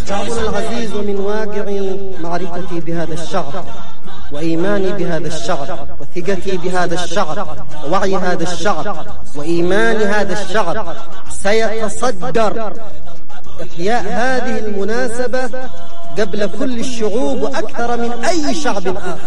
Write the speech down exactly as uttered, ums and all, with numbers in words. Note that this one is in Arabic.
شعبنا العزيز، ومن واقع معرفتي بهذا الشعب وإيماني بهذا الشعب وثقتي بهذا الشعب ووعي هذا الشعب وإيمان هذا الشعب، سيتصدر إحياء هذه المناسبة قبل كل الشعوب وأكثر من أي شعب آخر.